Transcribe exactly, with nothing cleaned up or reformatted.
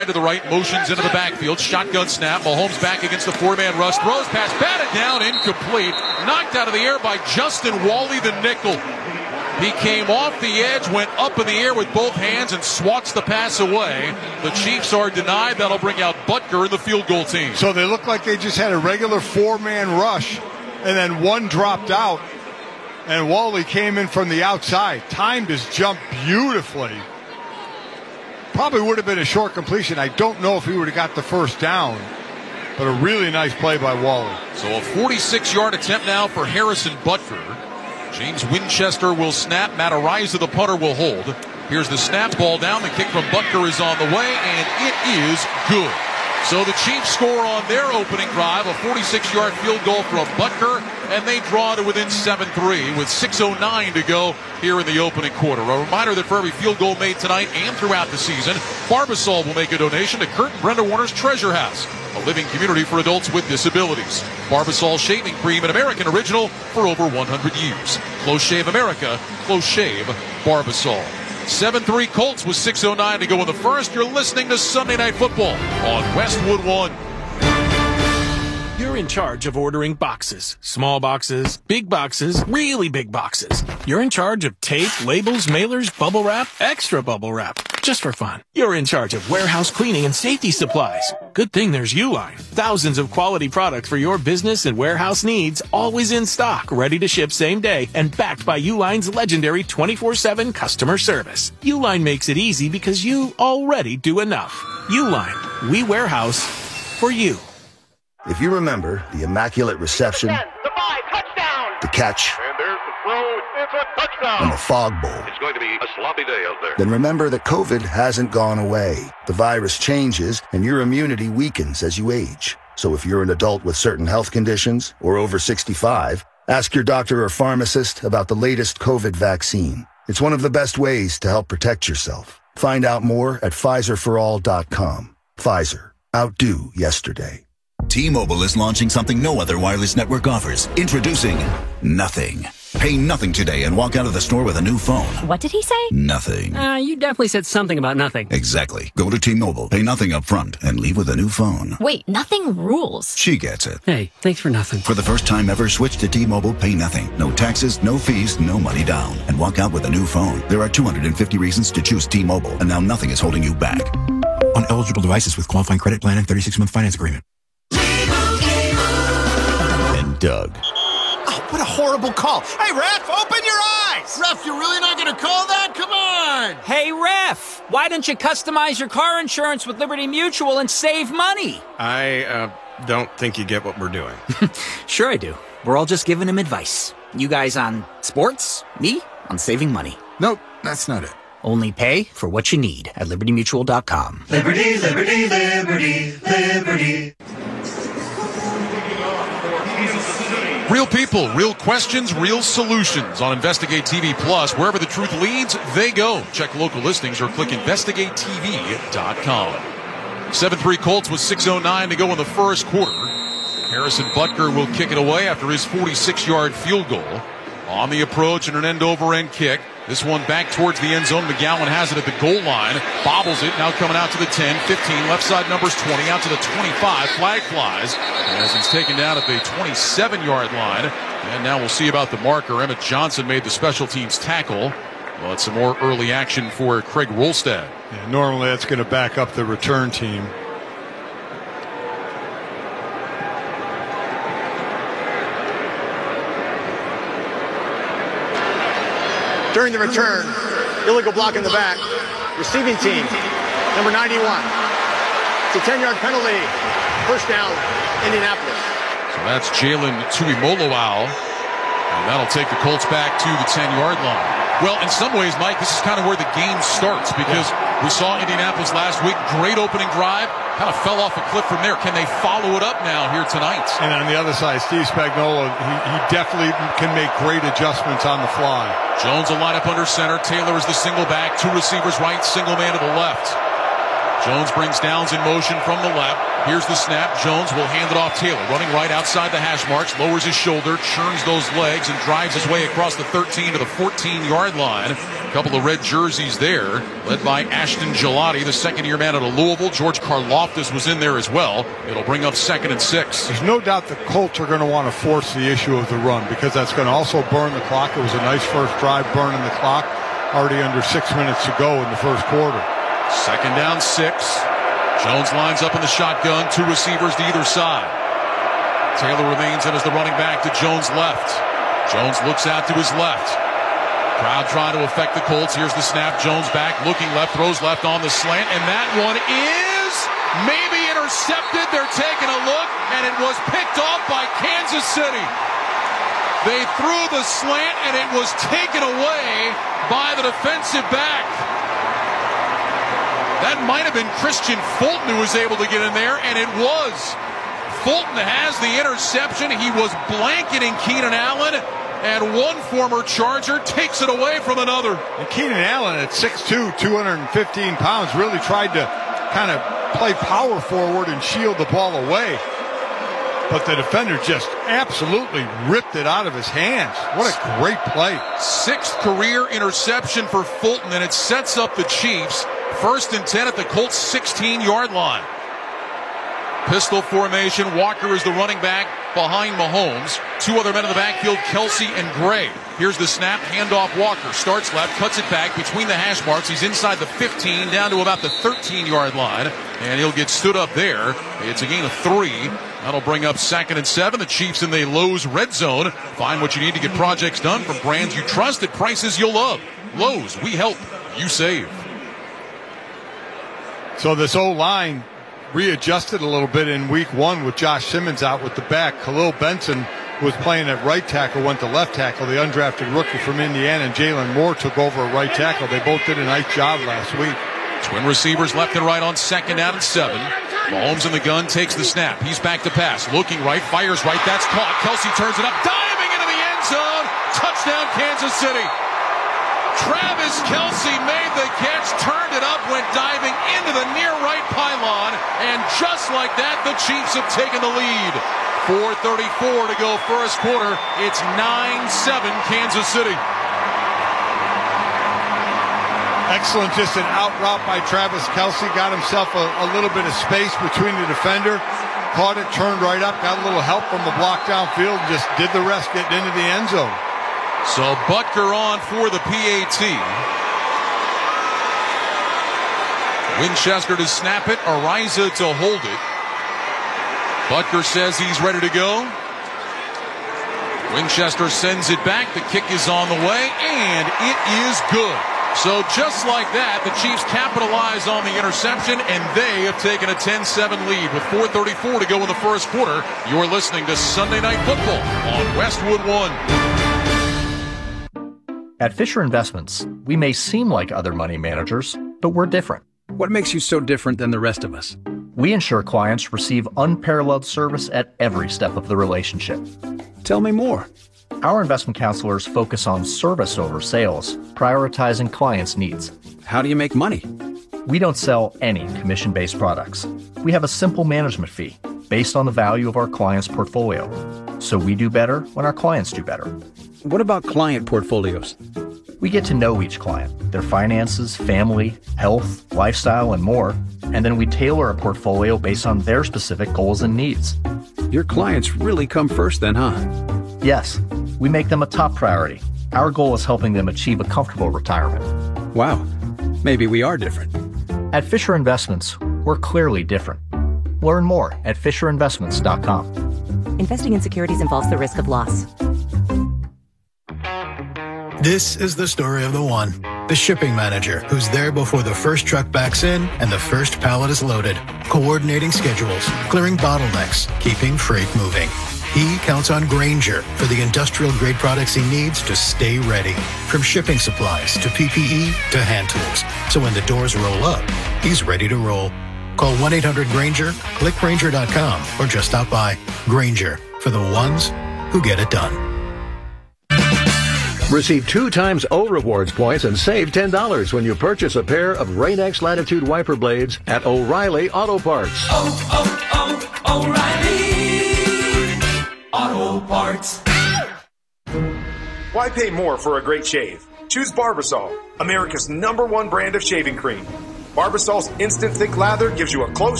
To the right, motions into the backfield, shotgun snap, Mahomes back against the four-man rush, throws pass, batted down, incomplete, knocked out of the air by Justin Wally, the nickel. He came off the edge, went up in the air with both hands, and swats the pass away. The Chiefs are denied. That'll bring out Butker and the field goal team. So they look like they just had a regular four-man rush, and then one dropped out, and Wally came in from the outside, timed his jump beautifully. Probably would have been a short completion. I don't know if he would have got the first down, but a really nice play by Wally. So a forty-six-yard attempt now for Harrison Butker. James Winchester will snap. Matt Araiza, the punter, will hold. Here's the snap, ball down. The kick from Butker is on the way, and it is good. So the Chiefs score on their opening drive, a forty-six-yard field goal from Butker, and they draw to within seven three with six oh nine to go here in the opening quarter. A reminder that for every field goal made tonight and throughout the season, Barbasol will make a donation to Kurt and Brenda Warner's Treasure House, a living community for adults with disabilities. Barbasol shaving cream, an American original for over one hundred years. Close Shave America, Close Shave Barbasol. seven three Colts with six oh nine to go in the first. You're listening to Sunday Night Football on Westwood One. You're in charge of ordering boxes. Small boxes, big boxes, really big boxes. You're in charge of tape, labels, mailers, bubble wrap, extra bubble wrap. Just for fun. You're in charge of warehouse cleaning and safety supplies. Good thing there's Uline. Thousands of quality products for your business and warehouse needs, always in stock, ready to ship same day, and backed by Uline's legendary twenty-four seven customer service. Uline makes it easy because you already do enough. Uline. We warehouse for you. If you remember the Immaculate Reception, ten, the five, touchdown. The catch, and there's the throw, it's a touchdown. And the Fog Bowl, it's going to be a sloppy day out there. Then remember that COVID hasn't gone away. The virus changes, and your immunity weakens as you age. So if you're an adult with certain health conditions or over sixty-five, ask your doctor or pharmacist about the latest COVID vaccine. It's one of the best ways to help protect yourself. Find out more at Pfizer for all dot com. Pfizer. Outdo yesterday. T-Mobile is launching something no other wireless network offers. Introducing Nothing. Pay nothing today and walk out of the store with a new phone. What did he say? Nothing. Uh, you definitely said something about nothing. Exactly. Go to T-Mobile, pay nothing up front, and leave with a new phone. Wait, nothing rules. She gets it. Hey, thanks for nothing. For the first time ever, switch to T-Mobile, pay nothing. No taxes, no fees, no money down. And walk out with a new phone. There are two hundred fifty reasons to choose T-Mobile, and now nothing is holding you back. On eligible devices with qualifying credit plan and thirty-six month finance agreement. And Doug. Oh, what a horrible call. Hey, ref, open your eyes. Ref, you're really not going to call that? Come on. Hey, ref, why don't you customize your car insurance with Liberty Mutual and save money? I uh, don't think you get what we're doing. Sure I do. We're all just giving him advice. You guys on sports, me on saving money. Nope, that's not it. Only pay for what you need at Liberty Mutual dot com. Liberty, Liberty, Liberty, Liberty. Real people, real questions, real solutions on Investigate T V Plus. Wherever the truth leads, they go. Check local listings or click Investigate T V dot com. seven three Colts with six oh nine to go in the first quarter. Harrison Butker will kick it away after his forty-six-yard field goal. On the approach and an end-over-end kick. This one back towards the end zone. McGowan has it at the goal line. Bobbles it. Now coming out to the ten, fifteen. Left side numbers twenty. Out to the twenty-five. Flag flies as he's taken down at the twenty-seven-yard line. And now we'll see about the marker. Emmett Johnson made the special teams tackle. But some more early action for Craig Rolstad. Yeah, normally that's going to back up the return team. During the return, illegal block in the back. Receiving team, number ninety-one. It's a ten-yard penalty. First down, Indianapolis. So that's Jalen Tuimoloau. And that'll take the Colts back to the ten-yard line. Well, in some ways, Mike, this is kind of where the game starts because we saw Indianapolis last week. Great opening drive. Kind of fell off a cliff from there. Can they follow it up now here tonight? And on the other side, Steve Spagnuolo, he, he definitely can make great adjustments on the fly. Jones will line up under center. Taylor is the single back. Two receivers right, single man to the left. Jones brings Downs in motion from the left. Here's the snap. Jones will hand it off Taylor. Running right outside the hash marks. Lowers his shoulder. Churns those legs and drives his way across the thirteen to the fourteen-yard line. A couple of red jerseys there, led by Ashton Gelati, the second-year man out of Louisville. George Karlaftis was in there as well. It'll bring up second and six. There's no doubt the Colts are going to want to force the issue of the run because that's going to also burn the clock. It was a nice first drive burning the clock. Already under six minutes to go in the first quarter. Second down, six. Jones lines up in the shotgun, two receivers to either side. Taylor remains in as the running back to Jones' left. Jones looks out to his left. Crowd trying to affect the Colts. Here's the snap. Jones back, looking left, throws left on the slant, and that one is maybe intercepted. They're taking a look, and it was picked off by Kansas City. They threw the slant, and it was taken away by the defensive back. That might have been Christian Fulton who was able to get in there, and it was. Fulton has the interception. He was blanketing Keenan Allen, and one former Charger takes it away from another. And Keenan Allen at six two, two hundred fifteen pounds, really tried to kind of play power forward and shield the ball away. But the defender just absolutely ripped it out of his hands. What a great play. Sixth career interception for Fulton, and it sets up the Chiefs. First and ten at the Colts' sixteen-yard line. Pistol formation. Walker is the running back behind Mahomes. Two other men in the backfield, Kelsey and Gray. Here's the snap. Handoff. Walker starts left, cuts it back between the hash marks. He's inside the fifteen, down to about the thirteen-yard line, and he'll get stood up there. It's a gain of three. That'll bring up second and seven. The Chiefs in the Lowe's red zone. Find what you need to get projects done from brands you trust at prices you'll love. Lowe's, we help, you save. So this O-line readjusted a little bit in week one with Josh Simmons out with the back. Khalil Benson was playing at right tackle, went to left tackle. The undrafted rookie from Indiana, and Jalen Moore took over at right tackle. They both did a nice job last week. Twin receivers left and right on second down and seven. Mahomes in the gun, takes the snap. He's back to pass. Looking right, fires right. That's caught. Kelsey turns it up, diving into the end zone. Touchdown, Kansas City. Travis Kelsey made the catch, turned it up, went diving into the near right pylon, and just like that, the Chiefs have taken the lead. four thirty-four to go first quarter. It's nine seven Kansas City. Excellent, just an out route by Travis Kelsey. Got himself a, a little bit of space between the defender. Caught it, turned right up, got a little help from the block downfield, and just did the rest getting into the end zone. So Butker on for the P A T. Winchester to snap it, Ariza to hold it. Butker says he's ready to go. Winchester sends it back. The kick is on the way, and it is good. So just like that, the Chiefs capitalize on the interception, and they have taken a ten seven lead with four thirty-four to go in the first quarter. You're listening to Sunday Night Football on Westwood One. At Fisher Investments, we may seem like other money managers, but we're different. What makes you so different than the rest of us? We ensure clients receive unparalleled service at every step of the relationship. Tell me more. Our investment counselors focus on service over sales, prioritizing clients' needs. How do you make money? We don't sell any commission-based products. We have a simple management fee based on the value of our client's portfolio. So we do better when our clients do better. What about client portfolios? We get to know each client, their finances, family, health, lifestyle, and more, and then we tailor a portfolio based on their specific goals and needs. Your clients really come first then, huh? Yes, we make them a top priority. Our goal is helping them achieve a comfortable retirement. Wow, maybe we are different. At Fisher Investments, we're clearly different. Learn more at fisher investments dot com. Investing in securities involves the risk of loss. This is the story of the one, the shipping manager, who's there before the first truck backs in and the first pallet is loaded, coordinating schedules, clearing bottlenecks, keeping freight moving. He counts on Grainger for the industrial-grade products he needs to stay ready, from shipping supplies to P P E to hand tools. So when the doors roll up, he's ready to roll. Call one eight hundred Grainger, click Grainger dot com, or just stop by. Grainger, for the ones who get it done. Receive two times O Rewards points and save ten dollars when you purchase a pair of Rain-X Latitude wiper blades at O'Reilly Auto Parts. Oh, oh, oh, O'Reilly Auto Parts. Why pay more for a great shave? Choose Barbasol, America's number one brand of shaving cream. Barbasol's instant thick lather gives you a close